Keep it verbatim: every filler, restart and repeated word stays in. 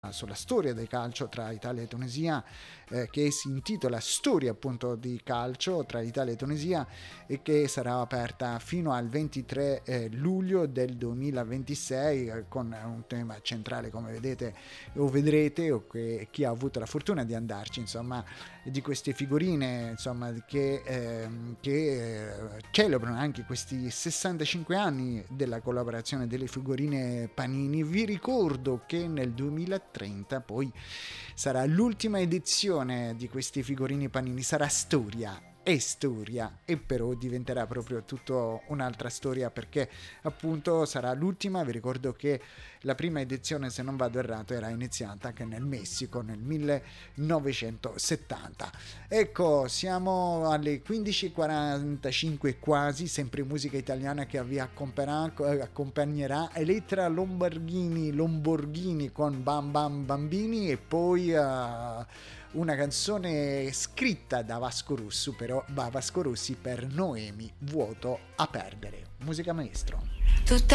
sulla storia del calcio tra Italia e Tunisia, eh, che si intitola Storia appunto di calcio tra Italia e Tunisia, e che sarà aperta fino al ventitré eh, luglio del duemilaventisei, eh, con un tema centrale, come vedete o vedrete, o che chi ha avuto la fortuna di andarci, insomma, di queste figurine, insomma, che, eh, che eh, celebrano anche questi sessantacinque anni della collaborazione delle figurine Panini. Vi ricordo che nel duemilatrenta poi sarà l'ultima edizione di questi figurini Panini, sarà storia e storia, e però diventerà proprio tutto un'altra storia, perché appunto sarà l'ultima. Vi ricordo che la prima edizione, se non vado errato, era iniziata anche nel Messico nel millenovecentosettanta. Ecco, siamo alle quindici e quarantacinque quasi, sempre musica italiana che vi accompagnerà Elettra Lombarghini Lomborghini con Bam Bam Bambini, e poi uh, una canzone scritta da Vasco Rossi, però va Vasco Rossi per Noemi, Vuoto a perdere. Musica maestro. Tutta